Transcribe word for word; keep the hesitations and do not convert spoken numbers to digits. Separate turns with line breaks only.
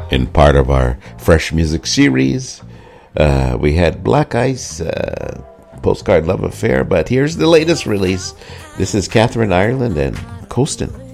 In part of our Fresh Music series, uh, we had Black Ice, uh, Postcard Love Affair, but here's the latest release. This is Catherine Ireland and Coastin'.